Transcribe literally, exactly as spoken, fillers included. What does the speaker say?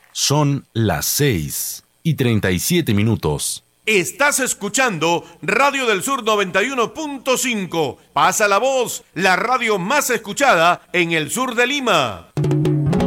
Son las seis y treinta y siete minutos. Estás escuchando Radio del Sur noventa y uno punto cinco. Pasa la voz, la radio más escuchada en el sur de Lima.